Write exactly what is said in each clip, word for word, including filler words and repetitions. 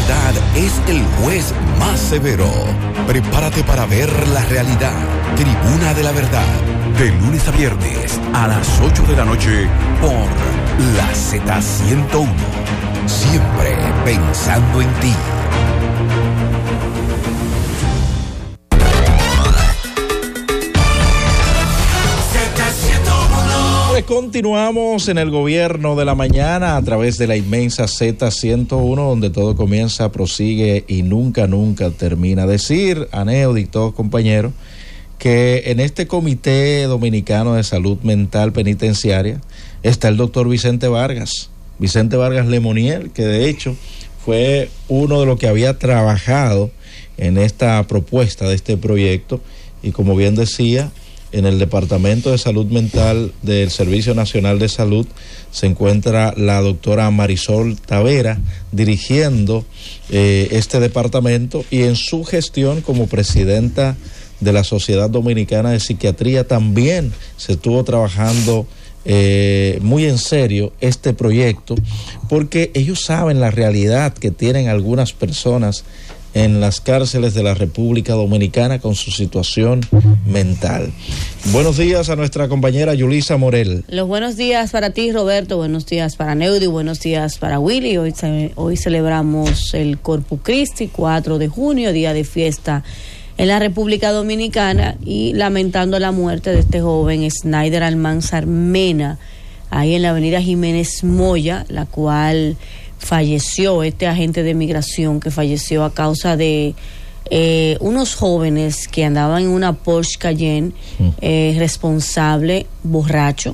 verdad es el juez más severo. Prepárate para ver la realidad. Tribuna de la Verdad. De lunes a viernes a las ocho de la noche por la Z ciento uno. Siempre pensando en ti. Continuamos en el gobierno de la mañana a través de la inmensa Z ciento uno, donde todo comienza, prosigue y nunca, nunca termina. Decir, anécdito, compañero, que en este Comité Dominicano de Salud Mental Penitenciaria está el doctor Vicente Vargas, Vicente Vargas Lemoniel, que de hecho fue uno de los que había trabajado en esta propuesta de este proyecto, y como bien decía, en el Departamento de Salud Mental del Servicio Nacional de Salud se encuentra la doctora Marisol Tavera dirigiendo eh, este departamento, y en su gestión como presidenta de la Sociedad Dominicana de Psiquiatría también se estuvo trabajando eh, muy en serio este proyecto, porque ellos saben la realidad que tienen algunas personas en las cárceles de la República Dominicana con su situación mental. Buenos días a nuestra compañera Yulisa Morel. Los buenos días para ti, Roberto, buenos días para Neudi, buenos días para Willy. Hoy, hoy celebramos el Corpus Christi, cuatro de junio, día de fiesta en la República Dominicana, y lamentando la muerte de este joven Snyder Almanzar Mena, ahí en la avenida Jiménez Moya, la cual falleció, este agente de migración que falleció a causa de eh, unos jóvenes que andaban en una Porsche Cayenne, eh, responsable, borracho,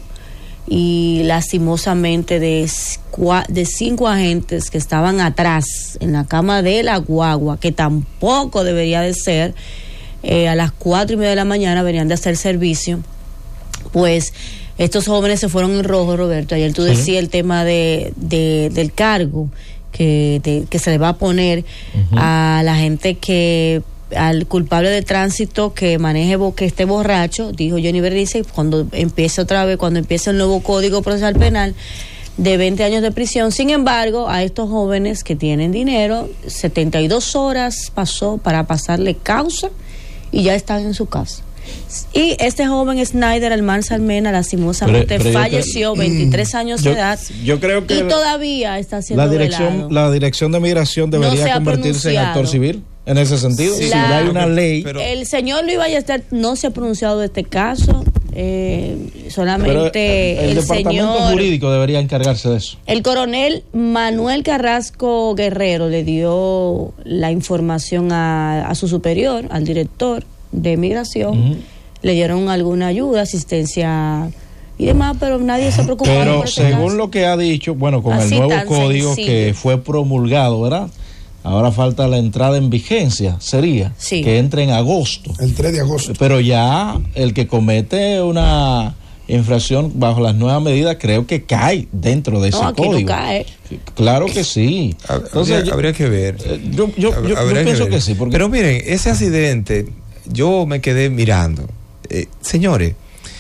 y lastimosamente de, de cinco agentes que estaban atrás en la cama de la guagua, que tampoco debería de ser, eh, a las cuatro y media de la mañana venían de hacer servicio, pues estos jóvenes se fueron en rojo, Roberto. Ayer tú sí decías el tema de, de del cargo que, de, que se le va a poner uh-huh. a la gente que, al culpable de tránsito que maneje, que esté borracho, dijo Johnny Bernice, cuando empiece otra vez, cuando empiece el nuevo Código Procesal Penal, de veinte años de prisión. Sin embargo, a estos jóvenes que tienen dinero, setenta y dos horas pasó para pasarle causa y ya están en su casa. Y este joven Snyder Almanzar Mena lastimosamente pero, pero falleció, veintitrés años yo, de edad, yo creo que y todavía está siendo la dirección velado. La dirección de migración debería no convertirse en actor civil en ese sentido. Sí, si la, hay una ley. Pero, el señor Luis Ballester no se ha pronunciado de este caso, eh, solamente pero el, el, el departamento señor, jurídico debería encargarse de eso. El coronel Manuel Carrasco Guerrero le dio la información a, a su superior, al director de migración, uh-huh. le dieron alguna ayuda, asistencia y demás, pero nadie se preocupó. Pero por según caso. Lo que ha dicho, bueno, con Así el nuevo código sencillo. Que fue promulgado, ¿verdad? Ahora falta la entrada en vigencia, sería, sí. que entre en agosto. El tres de agosto. Pero ya el que comete una infracción bajo las nuevas medidas, creo que cae dentro de ese no, aquí código. No cae. Claro que sí. Entonces, habría, habría que ver. Yo, yo, yo, yo pienso que, que sí. Porque... Pero miren, ese accidente, yo me quedé mirando. Eh, señores,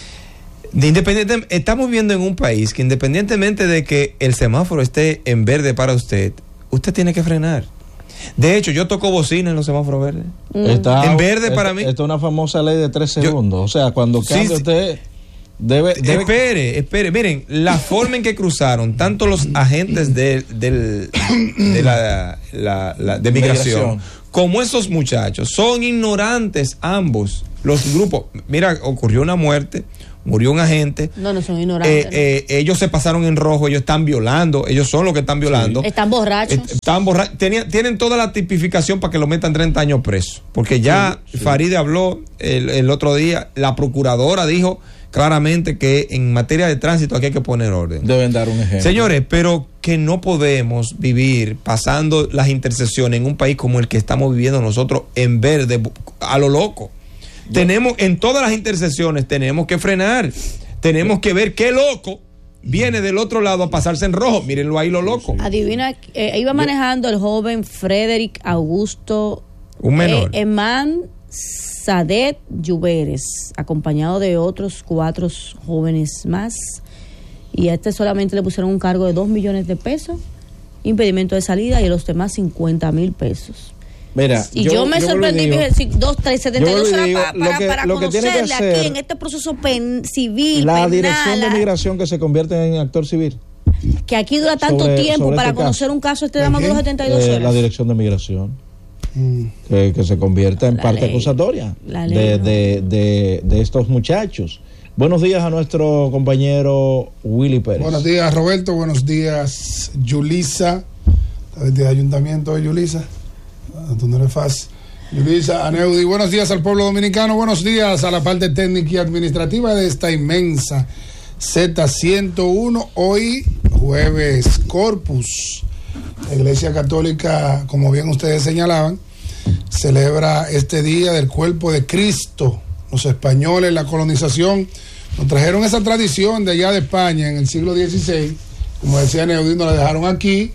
de independiente, estamos viviendo en un país que independientemente de que el semáforo esté en verde para usted, usted tiene que frenar. De hecho, yo toco bocina en los semáforos verdes. Mm. Está, en verde esta, para mí. Esta es una famosa ley de tres segundos. Yo, o sea, cuando cambia sí, usted debe, debe... Espere, espere. Miren, la forma en que cruzaron tanto los agentes de, de, de, la, la, la, de migración, migración como esos muchachos son ignorantes ambos. Los grupos. Mira, ocurrió una muerte. Murió un agente. No, no son ignorantes. Eh, eh, ellos se pasaron en rojo, ellos están violando, ellos son los que están violando. Sí. Están borrachos. Eh, están borrachos. Tenían, tienen toda la tipificación para que lo metan treinta años preso. Porque ya sí, sí. Farideh habló el, el otro día, la procuradora dijo claramente que en materia de tránsito aquí hay que poner orden. Deben dar un ejemplo. Señores, pero que no podemos vivir pasando las intersecciones en un país como el que estamos viviendo nosotros en verde, a lo loco. Tenemos, en todas las intersecciones tenemos que frenar, tenemos que ver qué loco viene del otro lado a pasarse en rojo. Mírenlo ahí, lo loco. Adivina, eh, iba manejando el joven Frederick Augusto, un menor, eh, Eman Sadet Lluveres, acompañado de otros cuatro jóvenes más, y a este solamente le pusieron un cargo de dos millones de pesos impedimento de salida, y los demás cincuenta mil pesos. Mira, y yo, yo me yo sorprendí, dije, si dos, tres, setenta y dos horas digo, para, para, que, para conocerle aquí en este proceso pen, civil, la penal, dirección de migración que se convierte en actor civil. Que aquí dura tanto sobre, tiempo sobre para este conocer caso. Un caso este de más de setenta y dos horas. Eh, la dirección de migración. Mm. Que, que se convierta en la parte ley. acusatoria ley, de, no. de, de, de estos muchachos. Buenos días a nuestro compañero Willy Pérez. Buenos días, Roberto. Buenos días, Yulisa. Desde Ayuntamiento de Yulisa. Tú no eres fácil. Yulisa, Aneudi. Buenos días al pueblo dominicano. Buenos días a la parte técnica y administrativa de esta inmensa Z ciento uno. Hoy, jueves Corpus. La Iglesia Católica, como bien ustedes señalaban, celebra este día del cuerpo de Cristo. Los españoles, la colonización, nos trajeron esa tradición de allá de España en el siglo dieciséis, como decía Neudín, nos la dejaron aquí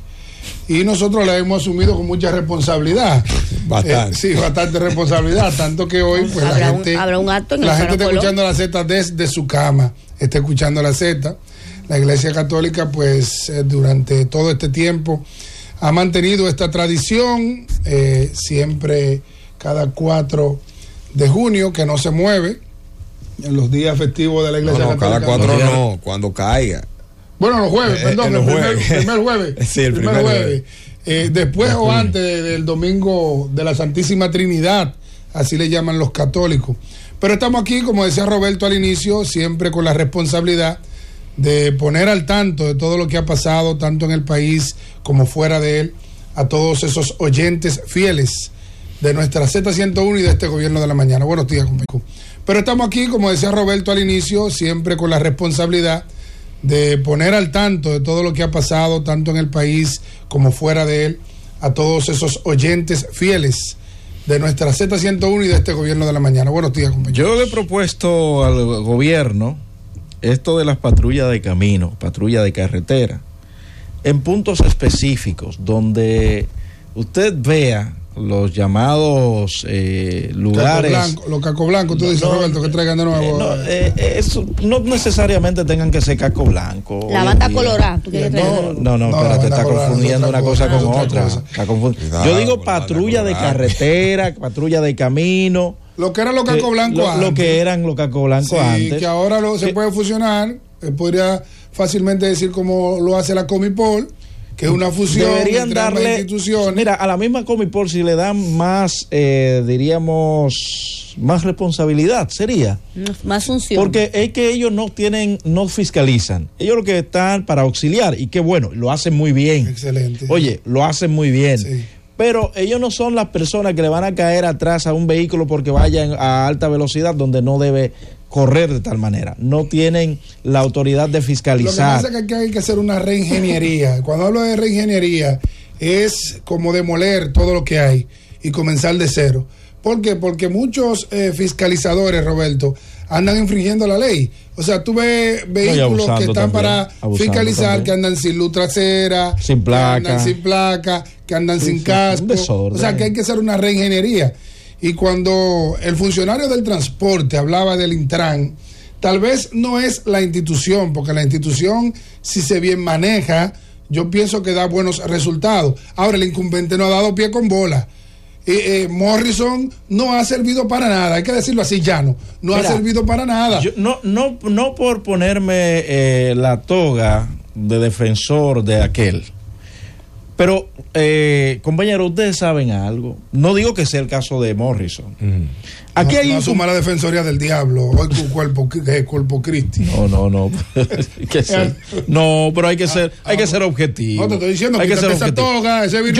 y nosotros la hemos asumido con mucha responsabilidad. Bastante. Eh, sí, bastante responsabilidad, tanto que hoy pues, ¿Habrá la un, gente, ¿habrá un acto en la el gente está Colón? escuchando la Z desde su cama, está escuchando la Z. La Iglesia Católica pues eh, durante todo este tiempo ha mantenido esta tradición, eh, siempre cada cuatro de junio, que no se mueve en los días festivos de la Iglesia no, no, Católica. Cada cuatro no, no, cuando caiga. Bueno, los jueves, eh, perdón, el primer jueves. primer jueves. Sí, el primer, primer jueves. jueves. Eh, después o antes de, del domingo de la Santísima Trinidad, así le llaman los católicos. Pero estamos aquí, como decía Roberto al inicio, siempre con la responsabilidad de poner al tanto de todo lo que ha pasado, tanto en el país como fuera de él, a todos esos oyentes fieles de nuestra Z ciento uno y de este gobierno de la mañana. Buenos días, compañero. Pero estamos aquí, como decía Roberto al inicio, siempre con la responsabilidad de poner al tanto de todo lo que ha pasado, tanto en el país como fuera de él, a todos esos oyentes fieles de nuestra Z ciento uno y de este gobierno de la mañana. Buenos días, compañero. Yo le he propuesto al gobierno esto de las patrullas de camino, patrullas de carretera, en puntos específicos donde usted vea los llamados eh, lugares. Caco blanco, los cacos blancos, tú no, dices, no, Roberto, que traigan de nuevo. Eh, no, eh, eso, no necesariamente tengan que ser caco blanco. La banda colorada, ¿tú quieres no, no, no, no, espérate, está confundiendo una cosa con otra. Está confundiendo. Yo digo patrulla de carretera, patrulla de camino. Lo que eran los cacos blancos lo, antes. Lo que eran los cacos blancos sí, antes. Que ahora lo, se que, puede fusionar, eh, podría fácilmente decir como lo hace la Comipol, que es una fusión deberían entre darle, ambas instituciones. Mira, a la misma Comipol si le dan más, eh, diríamos, más responsabilidad, sería. Más función. Porque es que ellos no tienen, no fiscalizan. Ellos lo que están para auxiliar, y qué bueno, lo hacen muy bien. Excelente. Oye, lo hacen muy bien. Sí. Pero ellos no son las personas que le van a caer atrás a un vehículo porque vayan a alta velocidad donde no debe correr de tal manera. No tienen la autoridad de fiscalizar. Lo que pasa es que aquí hay que hacer una reingeniería. Cuando hablo de reingeniería es como demoler todo lo que hay y comenzar de cero. ¿Por qué? Porque muchos eh, fiscalizadores, Roberto, andan infringiendo la ley. O sea, tú ves vehículos que están también, para fiscalizar, también. Que andan sin luz trasera, sin placa, que andan sin placa, que andan sí, sin sí, casco. O sea, que hay que hacer una reingeniería. Y cuando el funcionario del transporte hablaba del Intran, tal vez no es la institución, porque la institución, si se bien maneja, yo pienso que da buenos resultados. Ahora, el incumbente no ha dado pie con bola. Eh, eh, Morrison no ha servido para nada, hay que decirlo así llano, no Mira, ha servido para nada. Yo, no, no, no por ponerme eh, la toga de defensor de aquel, pero eh, compañero, ustedes saben algo. No digo que sea el caso de Morrison. Mm. Aquí no, hay no un... asuma la defensoría del diablo, hoy tu cuerpo, que cuerpo Cristi. No, no, no. que ser, no, pero hay que ser, hay que ser objetivo. No te estoy diciendo hay que ser esa toga, ese virus.